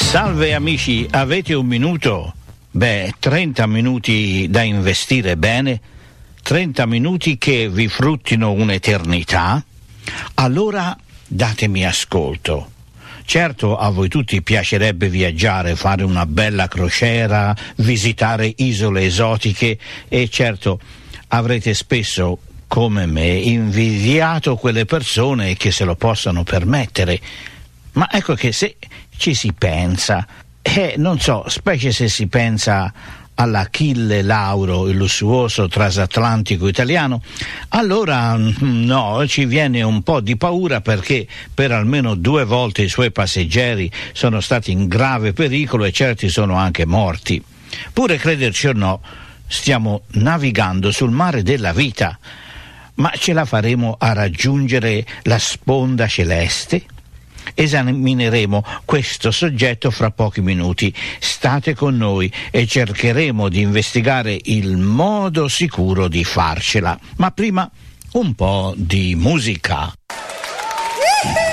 Salve amici, avete un minuto? 30 minuti da investire bene? 30 minuti che vi fruttino un'eternità? Allora datemi ascolto. Certo, a voi tutti piacerebbe viaggiare, fare una bella crociera, visitare isole esotiche e certo avrete spesso, come me, invidiato quelle persone che se lo possano permettere. Ma ecco che se ci si pensa, non so, specie se si pensa all'Achille Lauro, il lussuoso transatlantico italiano, allora no, ci viene un po' di paura perché per almeno 2 volte i suoi passeggeri sono stati in grave pericolo e certi sono anche morti. Pure crederci o no, stiamo navigando sul mare della vita, ma ce la faremo a raggiungere la sponda celeste? Esamineremo questo soggetto fra pochi minuti. State con noi e cercheremo di investigare il modo sicuro di farcela. Ma prima un po' di musica.